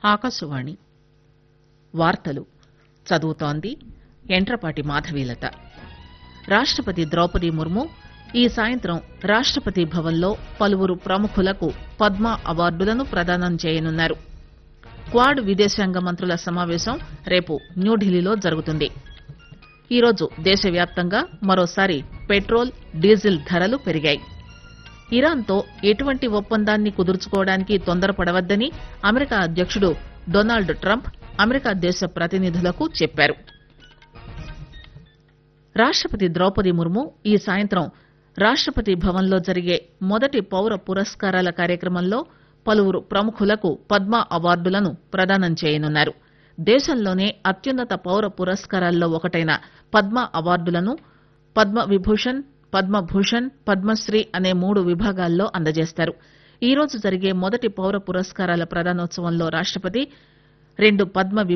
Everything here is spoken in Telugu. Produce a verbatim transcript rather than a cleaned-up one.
ఆకాశవాణి వార్తలు చదువుతోంది ఎంట్రపాటి మాధవీలత. రాష్టపతి ద్రౌపది ముర్ము ఈ సాయంత్రం రాష్టపతి భవన్లో పలువురు ప్రముఖులకు పద్మ అవార్డులను ప్రదానం చేయనున్నారు. క్వాడ్ విదేశాంగ మంత్రుల సమావేశం రేపు న్యూఢిల్లీలో జరుగుతుంది. ఈరోజు దేశవ్యాప్తంగా మరోసారి పెట్రోల్, డీజిల్ ధరలు పెరిగాయి. ఇరాన్తో ఎటువంటి ఒప్పందాన్ని కుదుర్చుకోవడానికి తొందరపడవద్దని అమెరికా అధ్యకుడు డొనాల్డ్ ట్రంప్ అమెరికా దేశ ప్రతినిధులకు చెప్పారు. రాష్టపతి ద్రౌపది ముర్ము ఈ సాయంత్రం రాష్టపతి భవన్లో జరిగే మొదటి పౌర పురస్కారాల కార్యక్రమంలో పలువురు ప్రముఖులకు పద్మ అవార్డులను ప్రదానం చేయనున్నారు. దేశంలోనే అత్యున్నత పౌర పురస్కారాల్లో ఒకటైన పద్మ అవార్డులను పద్మ విభూషణ్, పద్మభూషణ్, పద్మశ్రీ అనే మూడు విభాగాల్లో అందజేస్తారు. ఈ రోజు జరిగే మొదటి పౌర పురస్కారాల ప్రదానోత్సవంలో రాష్టపతి రెండు పద్మ